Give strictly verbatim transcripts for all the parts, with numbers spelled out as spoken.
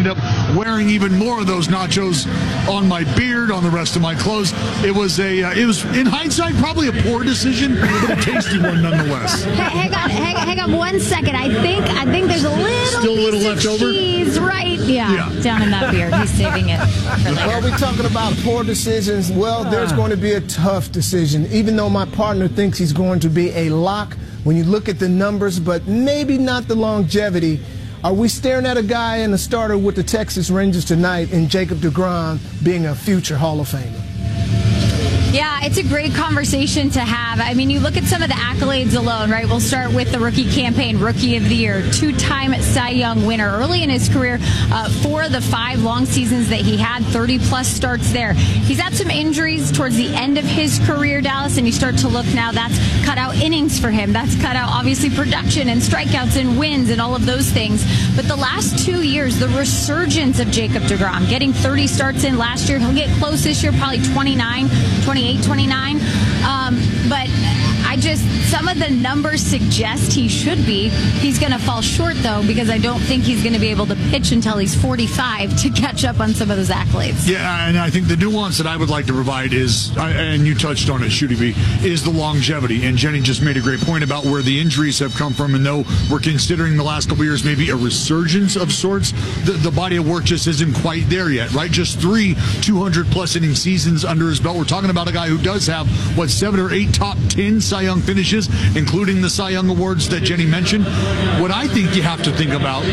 ended up wearing even more of those nachos on my beard, on the rest of my clothes. It was a, uh, it was in hindsight probably a poor decision, but a tasty one nonetheless. Hey, hang on, hang, hang on one second. I think, I think there's a little still a little piece left of over. Cheese, right? Yeah, Yeah. down in that beard. He's saving it for later. Well, we're talking about poor decisions. Well, there's going to be a tough decision, even though my partner thinks he's going to be a lock when you look at the numbers, but maybe not the longevity. Are we staring at a guy and a starter with the Texas Rangers tonight in Jacob deGrom being a future Hall of Famer? Yeah, it's a great conversation to have. I mean, you look at some of the accolades alone, right? We'll start with the rookie campaign, Rookie of the Year, two-time Cy Young winner. Early in his career, uh, four of the five long seasons that he had, thirty-plus starts there. He's had some injuries towards the end of his career, Dallas, and you start to look now, that's cut out innings for him. That's cut out, obviously, production and strikeouts and wins and all of those things. But the last two years, the resurgence of Jacob deGrom, getting thirty starts in last year. He'll get close this year, probably twenty-nine, twenty-eight, twenty-nine. Um, but I just, some of the numbers suggest he should be. He's going to fall short, though, because I don't think he's going to be able to pitch until he's forty-five to catch up on some of those accolades. Yeah, and I think the nuance that I would like to provide is, and you touched on it, Shooty B, is the longevity. And Jenny just made a great point about where the injuries have come from. And though we're considering the last couple years maybe a resurgence of sorts, the, the body of work just isn't quite there yet, right? Just three two hundred plus inning seasons under his belt. We're talking about a guy who does have, what, seven or eight top ten Cy Young finishes, including the Cy Young Awards that Jenny mentioned. What I think you have to think about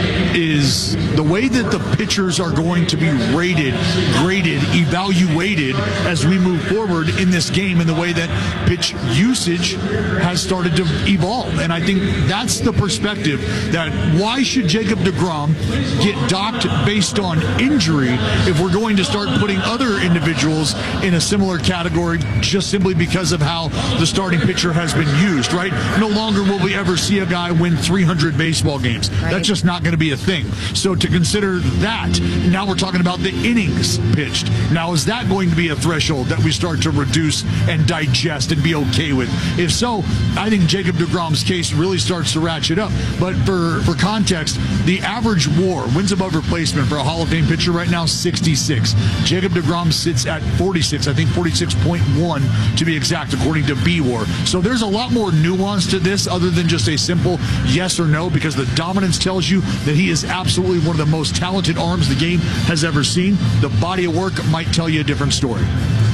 is the way that the pitchers are going to be rated, graded, evaluated as we move forward in this game, and the way that pitch usage has started to evolve. And I think that's the perspective, that why should Jacob deGrom get docked based on injury if we're going to start putting other individuals in a similar category just simply because of how the starting pitcher has been used, right? No longer will we ever see a guy win three hundred baseball games. Right. That's just not going to be a thing. So to consider that, now we're talking about the innings pitched. Now, is that going to be a threshold that we start to reduce and digest and be okay with? If so, I think Jacob deGrom's case really starts to ratchet up. But for, for context, the average WAR, wins above replacement, for a Hall of Fame pitcher right now, sixty-six. Jacob deGrom sits at forty-six, I think forty-six point one to be exact, according to B WAR. So there's a lot more nuance to this other than just a simple yes or no, because the dominance tells you that he is absolutely one of the most talented arms the game has ever seen. The body of work might tell you a different story.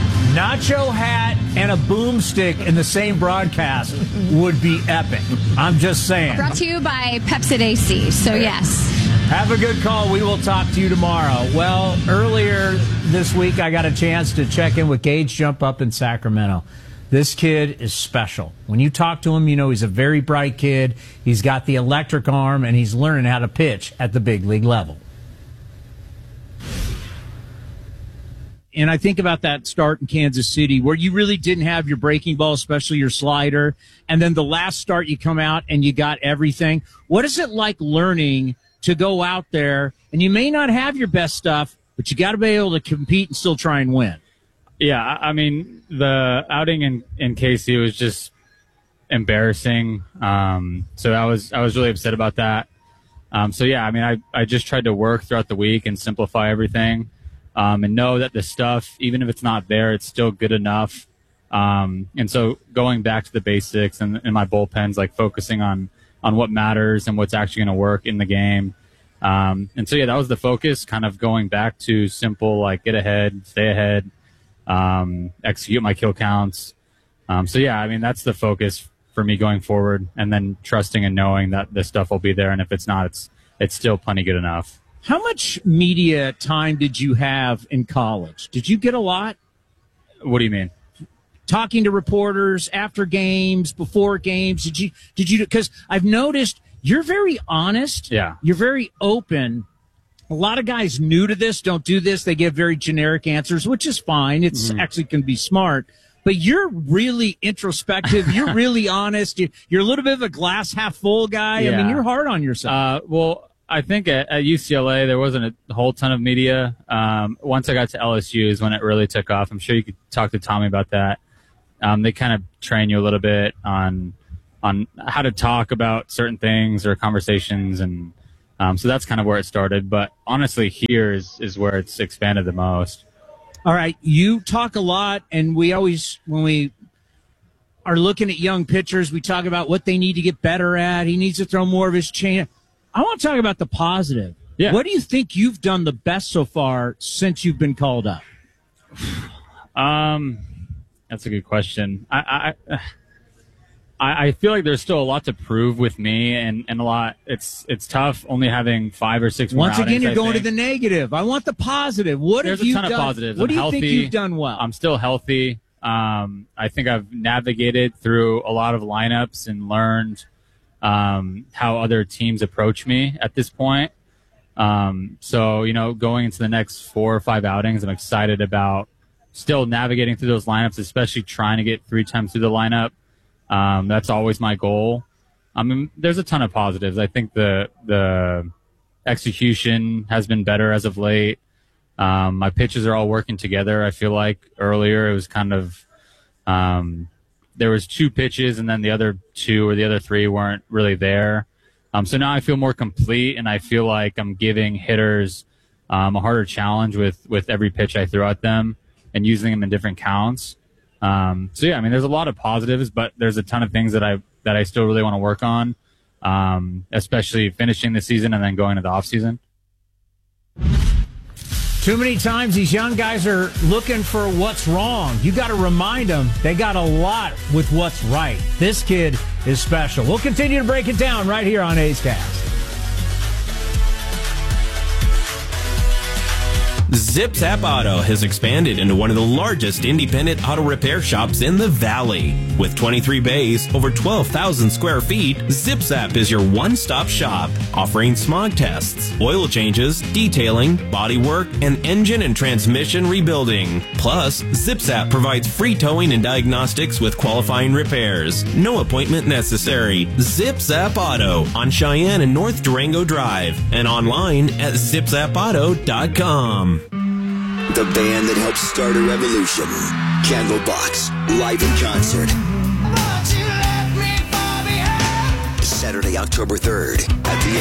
Nacho hat and a boomstick in the same broadcast would be epic. I'm just saying. Brought to you by Pepsi A C, so yes. Have a good call. We will talk to you tomorrow. Well, earlier this week, I got a chance to check in with Gage Jump Up in Sacramento. This kid is special. When you talk to him, you know he's a very bright kid. He's got the electric arm, and he's learning how to pitch at the big league level. And I think about that start in Kansas City where you really didn't have your breaking ball, especially your slider. And then the last start you come out and you got everything. What is it like learning to go out there and you may not have your best stuff, but you got to be able to compete and still try and win? Yeah, I mean, the outing in, in K C was just embarrassing. Um, so I was I was really upset about that. Um, so, yeah, I mean, I, I just tried to work throughout the week and simplify everything. Um, and know that the stuff, even if it's not there, it's still good enough. Um, and so going back to the basics and, and my bullpens, like focusing on, on what matters and what's actually going to work in the game. Um, and so, yeah, that was the focus, kind of going back to simple, like get ahead, stay ahead, um, execute my kill counts. Um, so, yeah, I mean, that's the focus for me going forward, and then trusting and knowing that this stuff will be there. And if it's not, it's it's still plenty good enough. How much media time did you have in college? Did you get a lot? What do you mean? Talking to reporters after games, before games. Did you, did you, because I've noticed you're very honest. Yeah. You're very open. A lot of guys new to this don't do this. They give very generic answers, which is fine. It's mm-hmm. actually can be smart. But you're really introspective. You're really honest. You, you're a little bit of a glass half full guy. Yeah. I mean, you're hard on yourself. Uh, well, I think at, at U C L A, there wasn't a whole ton of media. Um, once I got to L S U is when it really took off. I'm sure you could talk to Tommy about that. Um, they kind of train you a little bit on on how to talk about certain things or conversations. And Um, so that's kind of where it started. But honestly, here is, is where it's expanded the most. All right. You talk a lot, and we always, when we are looking at young pitchers, we talk about what they need to get better at. He needs to throw more of his change. I want to talk about the positive. Yeah. What do you think you've done the best so far since you've been called up? Um, that's a good question. I, I, I feel like there's still a lot to prove with me, and, and a lot. It's it's tough only having five or six. Once more again, outings, you're I going think. to the negative. I want the positive. What There's have you a ton done? of positives. What I'm do you healthy. think you've done well? I'm still healthy. Um, I think I've navigated through a lot of lineups and learned um, how other teams approach me at this point. Um, so, you know, going into the next four or five outings, I'm excited about still navigating through those lineups, especially trying to get three times through the lineup. Um, that's always my goal. I mean, there's a ton of positives. I think the the execution has been better as of late. Um, my pitches are all working together. I feel like earlier it was kind of um, there was two pitches and then the other two or the other three weren't really there. Um, so now I feel more complete, and I feel like I'm giving hitters um, a harder challenge with with every pitch I throw at them and using them in different counts. Um, so yeah, I mean, there's a lot of positives, but there's a ton of things that I that I still really want to work on, um, especially finishing the season and then going to the off season. Too many times these young guys are looking for what's wrong. You got to remind them they got a lot with what's right. This kid is special. We'll continue to break it down right here on A's Cast. ZipZap Auto has expanded into one of the largest independent auto repair shops in the Valley. With twenty-three bays, over twelve thousand square feet, ZipZap is your one-stop shop, offering smog tests, oil changes, detailing, bodywork, and engine and transmission rebuilding. Plus, ZipZap provides free towing and diagnostics with qualifying repairs. No appointment necessary. ZipZap Auto on Cheyenne and North Durango Drive, and online at zip zap auto dot com. The band that helped start a revolution. Candlebox, live in concert. Saturday, October third at the